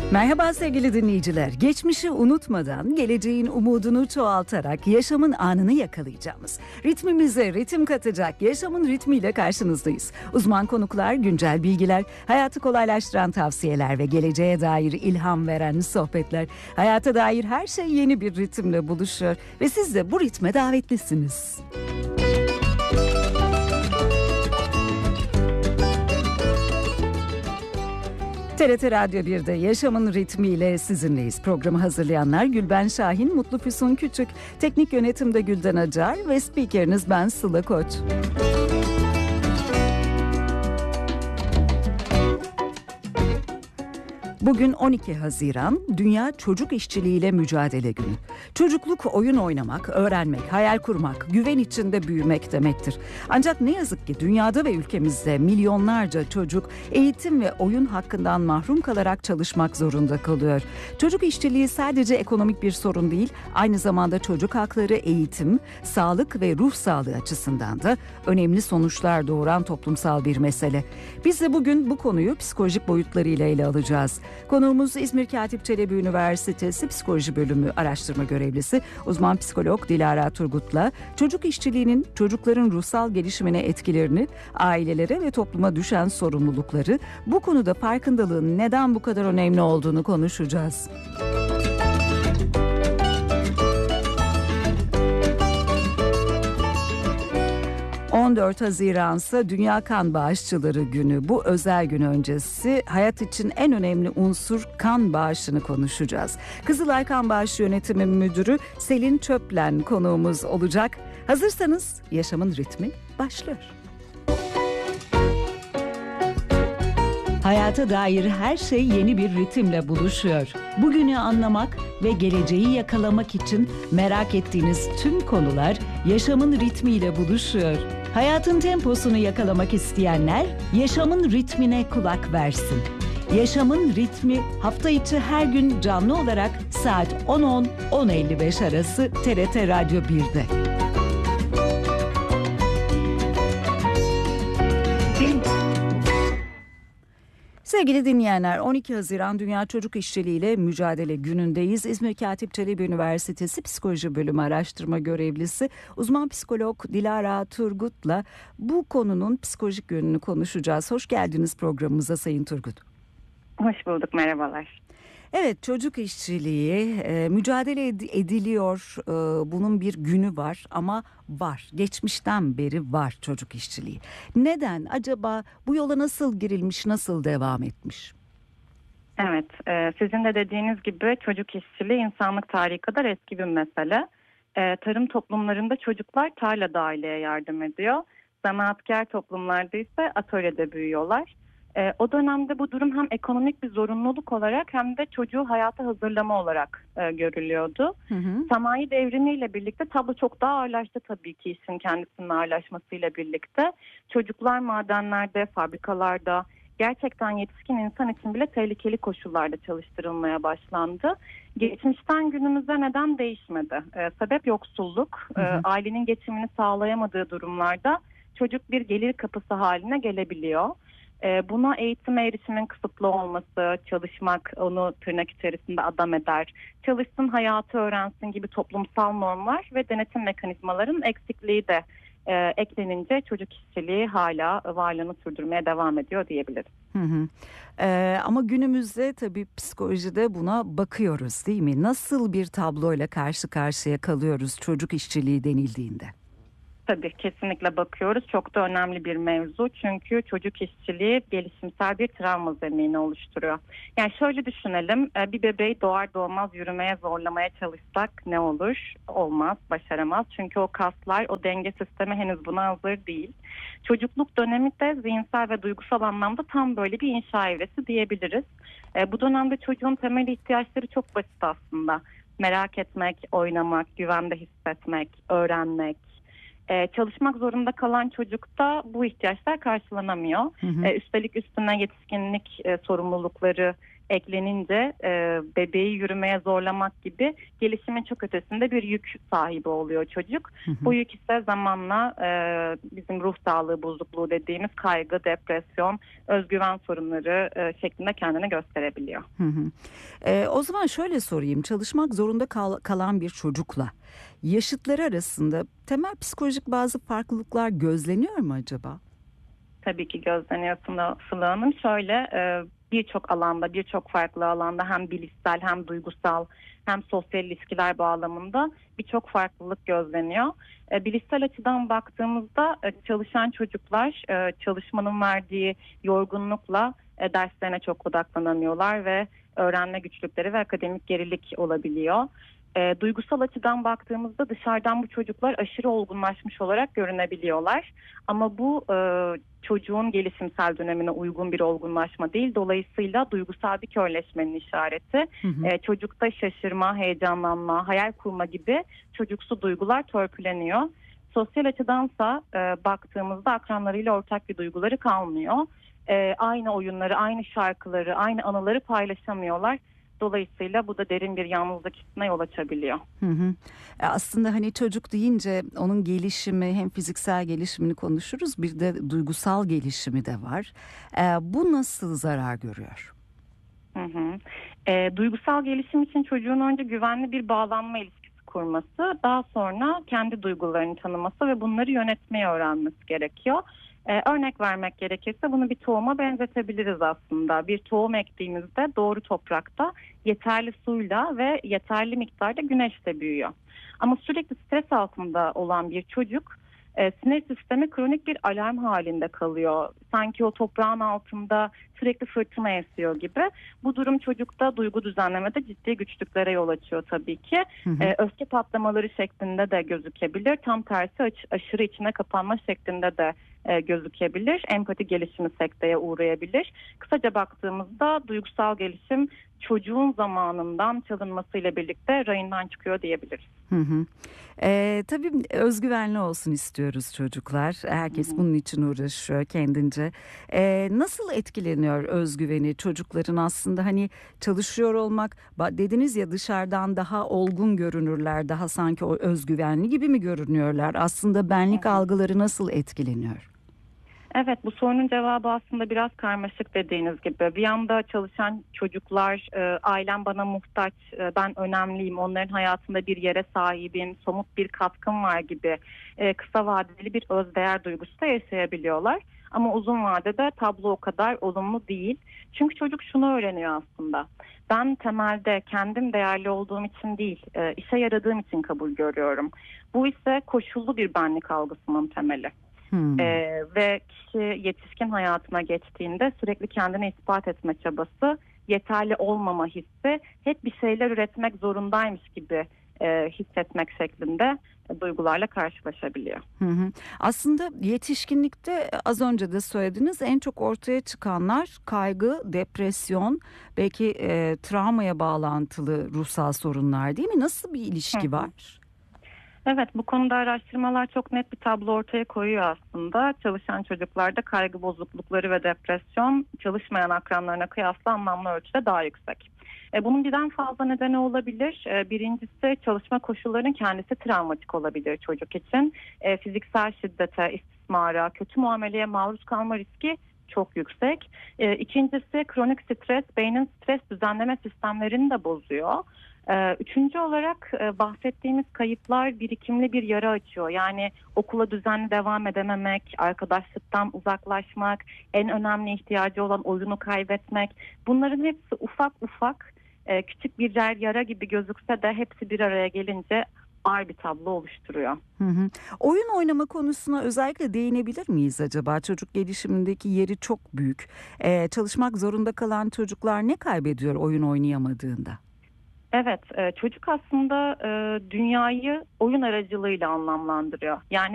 Merhaba sevgili dinleyiciler. Geçmişi unutmadan, geleceğin umudunu çoğaltarak yaşamın anını yakalayacağımız, ritmimize ritim katacak yaşamın ritmiyle karşınızdayız. Uzman konuklar, güncel bilgiler, hayatı kolaylaştıran tavsiyeler ve geleceğe dair ilham veren sohbetler. Hayata dair her şey yeni bir ritimle buluşuyor ve siz de bu ritme davetlisiniz. TRT Radyo 1'de Yaşamın Ritmiyle sizinleyiz. Programı hazırlayanlar Gülben Şahin, Mutlu Füsun Küçük, teknik yönetimde Gülden Acar ve spikeriniz ben Sıla Koç. Bugün 12 Haziran, Dünya Çocuk İşçiliğiyle Mücadele Günü. Çocukluk oyun oynamak, öğrenmek, hayal kurmak, güven içinde büyümek demektir. Ancak ne yazık ki dünyada ve ülkemizde milyonlarca çocuk eğitim ve oyun hakkından mahrum kalarak çalışmak zorunda kalıyor. Çocuk işçiliği sadece ekonomik bir sorun değil, aynı zamanda çocuk hakları, eğitim, sağlık ve ruh sağlığı açısından da önemli sonuçlar doğuran toplumsal bir mesele. Biz de bugün bu konuyu psikolojik boyutlarıyla ele alacağız. Konuğumuz İzmir Katip Çelebi Üniversitesi Psikoloji Bölümü araştırma görevlisi uzman psikolog Dilara Turgut'la çocuk işçiliğinin çocukların ruhsal gelişimine etkilerini, ailelere ve topluma düşen sorumlulukları, bu konuda farkındalığın neden bu kadar önemli olduğunu konuşacağız. 14 Haziran ise Dünya Kan Bağışçıları Günü. Bu özel gün öncesi hayat için en önemli unsur kan bağışını konuşacağız. Kızılay Kan Bağışı Yönetimi Müdürü Selin Çöplen konuğumuz olacak. Hazırsanız yaşamın ritmi başlıyor. Hayata dair her şey yeni bir ritimle buluşuyor. Bugünü anlamak ve geleceği yakalamak için merak ettiğiniz tüm konular yaşamın ritmiyle buluşuyor. Hayatın temposunu yakalamak isteyenler yaşamın ritmine kulak versin. Yaşamın ritmi hafta içi her gün canlı olarak saat 10.10-10.55 arası TRT Radyo 1'de. Sevgili dinleyenler, 12 Haziran Dünya Çocuk İşçiliğiyle Mücadele Günü'ndeyiz. İzmir Katip Çelebi Üniversitesi Psikoloji Bölümü araştırma görevlisi uzman psikolog Dilara Turgut'la bu konunun psikolojik yönünü konuşacağız. Hoş geldiniz programımıza Sayın Turgut. Hoş bulduk, merhabalar. Evet, çocuk işçiliği mücadele ediliyor, bunun bir günü var ama var, geçmişten beri var çocuk işçiliği. Neden acaba, bu yola nasıl girilmiş, nasıl devam etmiş? Evet, sizin de dediğiniz gibi çocuk işçiliği insanlık tarihi kadar eski bir mesele. Tarım toplumlarında çocuklar tarlada aileye yardım ediyor. Zanaatkar toplumlarda ise atölyede büyüyorlar. O dönemde bu durum hem ekonomik bir zorunluluk olarak hem de çocuğu hayata hazırlama olarak görülüyordu. Sanayi devrimiyle birlikte tablo çok daha ağırlaştı tabii ki, işin kendisinin ağırlaşmasıyla birlikte. Çocuklar madenlerde, fabrikalarda, gerçekten yetişkin insan için bile tehlikeli koşullarda çalıştırılmaya başlandı. Geçmişten günümüze neden değişmedi? Sebep yoksulluk. Ailenin geçimini sağlayamadığı durumlarda çocuk bir gelir kapısı haline gelebiliyor. Buna eğitime erişimin kısıtlı olması, çalışmak onu tırnak içerisinde adam eder, çalışsın hayatı öğrensin gibi toplumsal normlar ve denetim mekanizmaların eksikliği de eklenince çocuk işçiliği hala varlığını sürdürmeye devam ediyor diyebiliriz. Ama günümüzde tabii psikolojide buna bakıyoruz, değil mi? Nasıl bir tabloyla karşı karşıya kalıyoruz çocuk işçiliği denildiğinde? Tabii kesinlikle bakıyoruz. Çok da önemli bir mevzu. Çünkü çocuk işçiliği gelişimsel bir travma zemini oluşturuyor. Yani şöyle düşünelim. Bir bebeği doğar doğmaz yürümeye zorlamaya çalışsak ne olur? Olmaz, başaramaz. Çünkü o kaslar, o denge sistemi henüz buna hazır değil. Çocukluk dönemi de zihinsel ve duygusal anlamda tam böyle bir inşa evresi diyebiliriz. Bu dönemde çocuğun temel ihtiyaçları çok basit aslında. Merak etmek, oynamak, güvende hissetmek, öğrenmek. Çalışmak zorunda kalan çocukta bu ihtiyaçlar karşılanamıyor. Üstelik üstüne yetişkinlik sorumlulukları eklenince bebeği yürümeye zorlamak gibi gelişimin çok ötesinde bir yük sahibi oluyor çocuk. Hı hı. Bu yük ise zamanla bizim ruh sağlığı bozukluğu dediğimiz kaygı, depresyon, özgüven sorunları şeklinde kendini gösterebiliyor. Hı hı. O zaman şöyle sorayım. Çalışmak zorunda kalan bir çocukla yaşıtları arasında temel psikolojik bazı farklılıklar gözleniyor mu acaba? Tabii ki gözleniyor Sıla Hanım. Şöyle birçok alanda, birçok farklı alanda hem bilişsel hem duygusal hem sosyal ilişkiler bağlamında birçok farklılık gözleniyor. Bilişsel açıdan baktığımızda çalışan çocuklar çalışmanın verdiği yorgunlukla derslerine çok odaklanamıyorlar ve öğrenme güçlükleri ve akademik gerilik olabiliyor. Duygusal açıdan baktığımızda dışarıdan bu çocuklar aşırı olgunlaşmış olarak görünebiliyorlar. Ama bu çocuğun gelişimsel dönemine uygun bir olgunlaşma değil. Dolayısıyla duygusal bir körleşmenin işareti. Hı hı. Çocukta şaşırma, heyecanlanma, hayal kurma gibi çocuksu duygular törpüleniyor. Sosyal açıdansa baktığımızda akranlarıyla ortak bir duyguları kalmıyor. Aynı oyunları, aynı şarkıları, aynı anıları paylaşamıyorlar. Dolayısıyla bu da derin bir yalnızlık hissine yol açabiliyor. Hı hı. Aslında hani çocuk deyince onun gelişimi, hem fiziksel gelişimini konuşuruz, bir de duygusal gelişimi de var. Bu nasıl zarar görüyor? Hı hı. Duygusal gelişim için çocuğun önce güvenli bir bağlanma ilişkisi kurması, daha sonra kendi duygularını tanıması ve bunları yönetmeyi öğrenmesi gerekiyor. Örnek vermek gerekirse bunu bir tohuma benzetebiliriz aslında. Bir tohum ektiğimizde doğru toprakta yeterli suyla ve yeterli miktarda güneşle büyüyor. Ama sürekli stres altında olan bir çocuk sinir sistemi kronik bir alarm halinde kalıyor. Sanki o toprağın altında sürekli fırtına esiyor gibi. Bu durum çocukta duygu düzenlemede ciddi güçlüklere yol açıyor tabii ki. Hı hı. Öfke patlamaları şeklinde de gözükebilir. Tam tersi aşırı içine kapanma şeklinde de gözükebilir. Empati gelişimi sekteye uğrayabilir. Kısaca baktığımızda duygusal gelişim çocuğun zamanından çalınmasıyla birlikte rayından çıkıyor diyebiliriz. Hı hı. Tabii özgüvenli olsun istiyoruz çocuklar. Herkes Hı hı. bunun için uğraşıyor kendince. Nasıl etkileniyor özgüveni çocukların, aslında hani çalışıyor olmak, dediniz ya, dışarıdan daha olgun görünürler, daha sanki o özgüvenli gibi mi görünüyorlar? Aslında Hı benlik hı. algıları nasıl etkileniyor? Evet, bu sorunun cevabı aslında biraz karmaşık dediğiniz gibi. Bir yanda çalışan çocuklar, ailem bana muhtaç, ben önemliyim, onların hayatında bir yere sahibim, somut bir katkım var gibi kısa vadeli bir özdeğer duygusu da yaşayabiliyorlar. Ama uzun vadede tablo o kadar olumlu değil. Çünkü çocuk şunu öğreniyor aslında. Ben temelde kendim değerli olduğum için değil, işe yaradığım için kabul görüyorum. Bu ise koşullu bir benlik algısının temeli. Hmm. Ve kişi yetişkin hayatına geçtiğinde sürekli kendini ispat etme çabası, yeterli olmama hissi, hep bir şeyler üretmek zorundaymış gibi hissetmek şeklinde duygularla karşılaşabiliyor. Hı hı. Aslında yetişkinlikte, az önce de söylediniz, en çok ortaya çıkanlar kaygı, depresyon, belki travmaya bağlantılı ruhsal sorunlar, değil mi? Nasıl bir Hı ilişki hı. var? Evet, bu konuda araştırmalar çok net bir tablo ortaya koyuyor aslında. Çalışan çocuklarda kaygı bozuklukları ve depresyon çalışmayan akranlarına kıyasla anlamlı ölçüde daha yüksek. Bunun birden fazla nedeni olabilir. Birincisi, çalışma koşullarının kendisi travmatik olabilir çocuk için. Fiziksel şiddete, istismara, kötü muameleye maruz kalma riski çok yüksek. İkincisi, kronik stres beynin stres düzenleme sistemlerini de bozuyor. Üçüncü olarak bahsettiğimiz kayıplar birikimli bir yara açıyor. Yani okula düzenli devam edememek, arkadaşlıktan uzaklaşmak, en önemli ihtiyacı olan oyunu kaybetmek. Bunların hepsi ufak ufak küçük birer yara gibi gözükse de hepsi bir araya gelince ağır bir tablo oluşturuyor. Hı hı. Oyun oynama konusuna özellikle değinebilir miyiz acaba? Çocuk gelişimindeki yeri çok büyük. Çalışmak zorunda kalan çocuklar ne kaybediyor oyun oynayamadığında? Evet, çocuk aslında dünyayı oyun aracılığıyla anlamlandırıyor. Yani